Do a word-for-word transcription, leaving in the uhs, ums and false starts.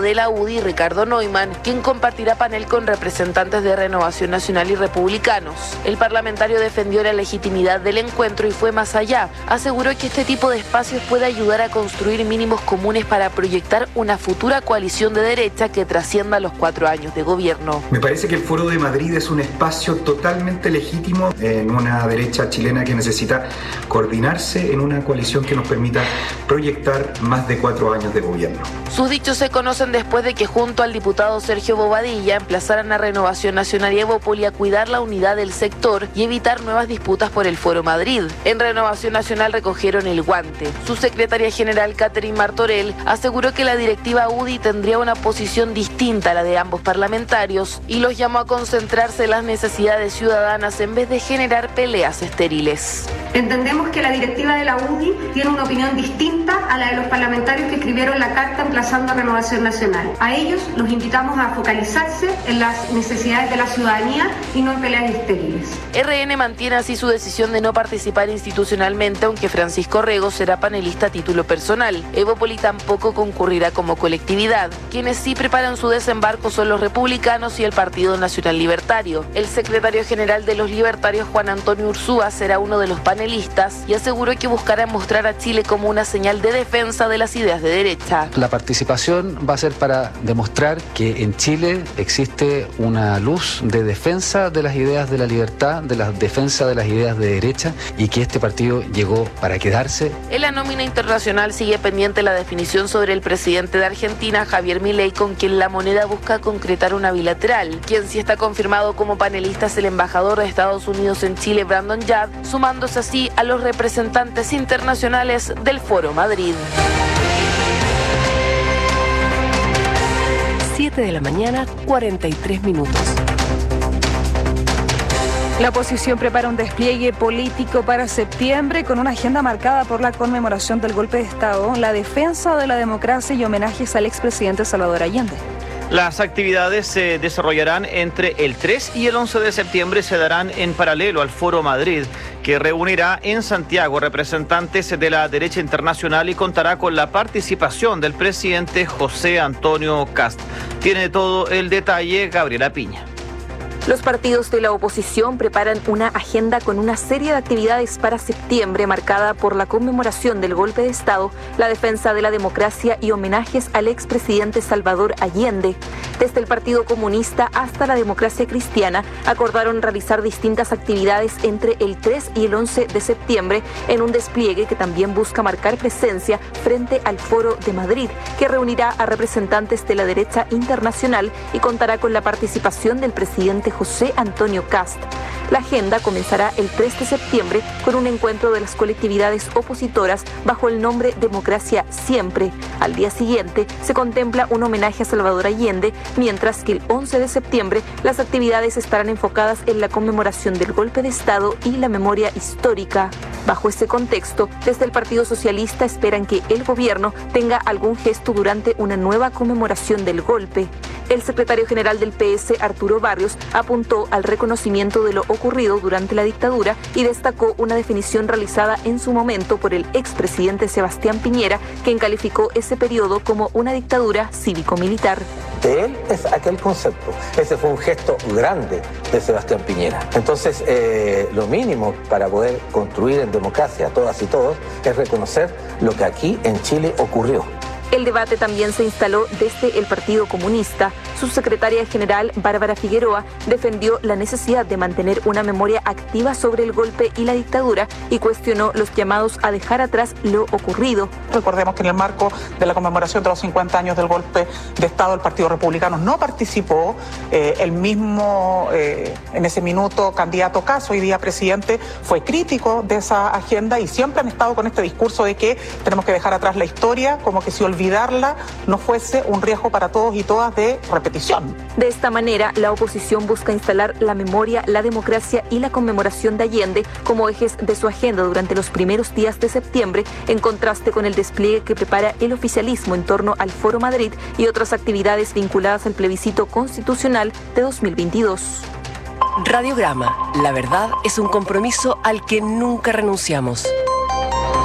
de la U D I, Ricardo Neumann, quien compartirá panel con representantes de Renovación Nacional y republicanos. El parlamentario defendió la legitimidad del encuentro y fue más allá. Aseguró que este tipo de espacios puede ayudar a construir mínimos comunes para proyectar una futura coalición de derecha que trascienda los cuatro años de gobierno. Me parece que el Foro de Madrid es un espacio totalmente legítimo en una derecha chilena que necesita coordinarse en una coalición que nos permita proyectar más de cuatro años de gobierno. Sus dichos se conocen después de que junto al diputado Sergio Bobadilla emplazaran a Renovación Nacional y Evópoli a cuidar la unidad del sector y evitar nuevas disputas por el Foro Madrid. En Renovación Nacional recogieron el guante. Su secretaria general, Catherine Martorell, aseguró que la directiva U D I tendría una posición distinta a la de ambos parlamentarios y los llamó a concentrarse en las necesidades ciudadanas en vez de generar peleas estériles. Entendemos que la directiva de la U D I tiene una opinión distinta a la de los parlamentarios que escribieron la carta emplazando a Renovación Nacional. A ellos los invitamos a focalizarse en las necesidades de la ciudadanía y no en peleas estériles. R N mantiene así su decisión de no participar institucionalmente, aunque Francisco Rego será panelista a título personal. Evópoli tampoco concurrirá como colectividad. Quienes sí preparan su desembarco son los republicanos y el Partido Nacional Libertario. El secretario general de los libertarios, Juan Antonio Ursúa, será uno de los panelistas y aseguró que buscará mostrar a Chile como una señal de defensa de las ideas de derecha. La participación va a ser para demostrar que en Chile existe una luz de defensa de las ideas de la libertad, de la defensa de las ideas de derecha y que este partido llegó para quedarse. En la nómina internacional sigue pendiente la definición sobre el presidente de Argentina, Javier Milei, con quien la moneda busca concretar una bilateral. Quien sí está confirmado como panelista es el embajador de Estados Unidos en Chile, Brandon Yard, sumándose así a los representantes internacionales del Foro Madrid. siete de la mañana, cuarenta y tres minutos. La oposición prepara un despliegue político para septiembre con una agenda marcada por la conmemoración del golpe de Estado, la defensa de la democracia y homenajes al expresidente Salvador Allende. Las actividades se desarrollarán entre el tres y el once de septiembre, se darán en paralelo al Foro Madrid, que reunirá en Santiago representantes de la derecha internacional y contará con la participación del presidente José Antonio Kast. Tiene todo el detalle Gabriela Piña. Los partidos de la oposición preparan una agenda con una serie de actividades para septiembre marcada por la conmemoración del golpe de Estado, la defensa de la democracia y homenajes al expresidente Salvador Allende. Desde el Partido Comunista hasta la Democracia Cristiana acordaron realizar distintas actividades entre el tres y el once de septiembre en un despliegue que también busca marcar presencia frente al Foro de Madrid, que reunirá a representantes de la derecha internacional y contará con la participación del presidente José Antonio Kast. La agenda comenzará el tres de septiembre con un encuentro de las colectividades opositoras bajo el nombre Democracia Siempre. Al día siguiente se contempla un homenaje a Salvador Allende, mientras que el once de septiembre las actividades estarán enfocadas en la conmemoración del golpe de Estado y la memoria histórica. Bajo ese contexto, desde el Partido Socialista esperan que el gobierno tenga algún gesto durante una nueva conmemoración del golpe. El secretario general del P S, Arturo Barrios, apuntó al reconocimiento de lo ocurrido durante la dictadura y destacó una definición realizada en su momento por el expresidente Sebastián Piñera, quien calificó ese periodo como una dictadura cívico-militar. De él es aquel concepto. Ese fue un gesto grande de Sebastián Piñera. Entonces, eh, lo mínimo para poder construir en democracia todas y todos es reconocer lo que aquí en Chile ocurrió. El debate también se instaló desde el Partido Comunista. Su secretaria general, Bárbara Figueroa, defendió la necesidad de mantener una memoria activa sobre el golpe y la dictadura y cuestionó los llamados a dejar atrás lo ocurrido. Recordemos que en el marco de la conmemoración de los cincuenta años del golpe de Estado, el Partido Republicano no participó. Eh, el mismo, eh, en ese minuto, candidato Kast, hoy día presidente, fue crítico de esa agenda y siempre han estado con este discurso de que tenemos que dejar atrás la historia, como que si olvidarla no fuese un riesgo para todos y todas de repetición. De esta manera, la oposición busca instalar la memoria, la democracia y la conmemoración de Allende como ejes de su agenda durante los primeros días de septiembre, en contraste con el despliegue que prepara el oficialismo en torno al Foro Madrid y otras actividades vinculadas al plebiscito constitucional de dos mil veintidós. Radiograma, la verdad es un compromiso al que nunca renunciamos.